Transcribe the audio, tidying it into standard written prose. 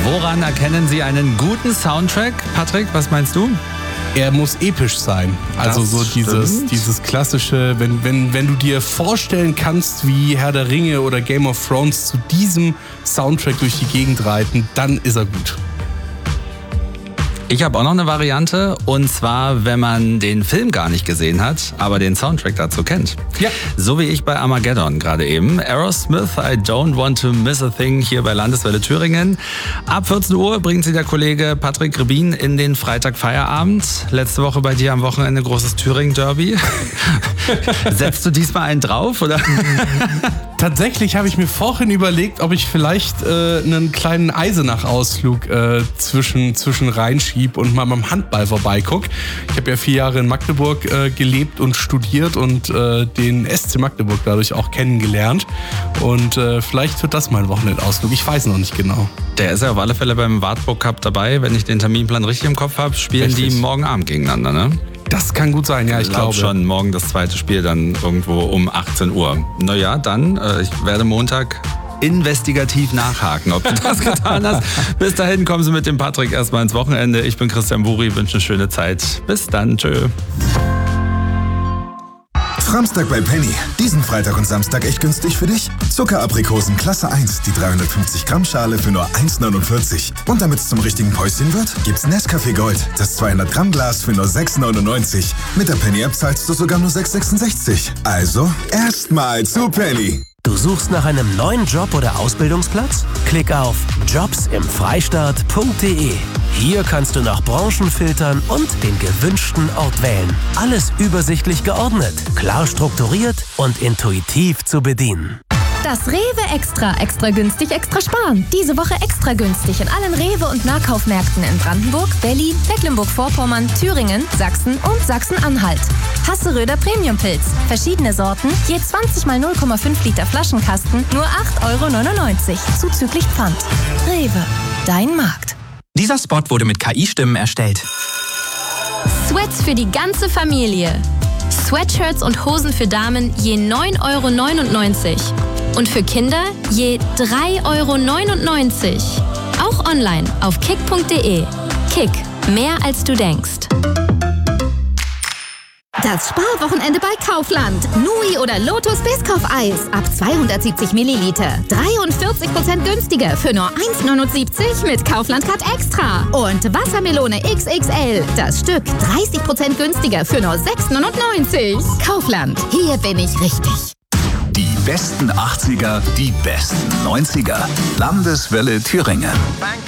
Woran erkennen Sie einen guten Soundtrack? Patrick, was meinst du? Er muss episch sein. Also Das so dieses klassische, wenn du dir vorstellen kannst, wie Herr der Ringe oder Game of Thrones zu diesem Soundtrack durch die Gegend reiten, dann ist er gut. Ich habe auch noch eine Variante, und zwar, wenn man den Film gar nicht gesehen hat, aber den Soundtrack dazu kennt. Ja. So wie ich bei Armageddon gerade eben. Aerosmith, I Don't Want to Miss a Thing hier bei Landeswelle Thüringen. Ab 14 Uhr bringt sie der Kollege Patrick Rebin in den Freitagfeierabend. Letzte Woche bei dir am Wochenende großes Thüringen-Derby. Setzt du diesmal einen drauf, oder? Tatsächlich habe ich mir vorhin überlegt, ob ich vielleicht einen kleinen Eisenach-Ausflug zwischen reinschiebe und mal beim Handball vorbeiguck. Ich habe ja 4 Jahre in Magdeburg gelebt und studiert und den SC Magdeburg dadurch auch kennengelernt. Und vielleicht wird das mein Wochenendausflug. Ich weiß noch nicht genau. Der ist ja auf alle Fälle beim Wartburg Cup dabei. Wenn ich den Terminplan richtig im Kopf habe, spielen Richtig. die morgen Abend gegeneinander, ne? Das kann gut sein, ja, ich glaube schon. Morgen das zweite Spiel dann irgendwo um 18 Uhr. Naja, dann, ich werde Montag investigativ nachhaken, ob du das getan hast. Bis dahin kommen Sie mit dem Patrick erstmal ins Wochenende. Ich bin Christian Buri, wünsche eine schöne Zeit. Bis dann, tschö. Samstag bei Penny. Diesen Freitag und Samstag echt günstig für dich. Zuckeraprikosen Klasse 1, die 350 Gramm Schale für nur 1,49. Und damit es zum richtigen Päuschen wird, gibt's Nescafé Gold, das 200 Gramm Glas für nur 6,99. Mit der Penny-App zahlst du sogar nur 6,66. Also erstmal zu Penny. Du suchst nach einem neuen Job oder Ausbildungsplatz? Klick auf jobsimfreistaat.de. Hier kannst du nach Branchen filtern und den gewünschten Ort wählen. Alles übersichtlich geordnet, klar strukturiert und intuitiv zu bedienen. Das Rewe Extra. Extra günstig, extra sparen. Diese Woche extra günstig in allen Rewe- und Nahkaufmärkten in Brandenburg, Berlin, Mecklenburg-Vorpommern, Thüringen, Sachsen und Sachsen-Anhalt. Hasseröder Premiumpilz. Verschiedene Sorten, je 20 mal 0,5 Liter Flaschenkasten, nur 8,99 € zuzüglich Pfand. Rewe, dein Markt. Dieser Spot wurde mit KI-Stimmen erstellt. Sweats für die ganze Familie. Sweatshirts und Hosen für Damen je 9,99 € und für Kinder je 3,99 €. Auch online auf kick.de. Kick, mehr als du denkst. Das Sparwochenende bei Kaufland. Nui oder Lotus Biscoff-Eis ab 270 Milliliter. 43% günstiger für nur 1,79 € mit Kaufland Card Extra. Und Wassermelone XXL. Das Stück 30% günstiger für nur 6,99 €. Kaufland. Hier bin ich richtig. Die besten 80er, die besten 90er. Landeswelle Thüringen.